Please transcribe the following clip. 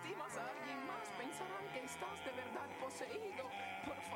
lastimas a alguien más, pensarán que estás de verdad poseído. Por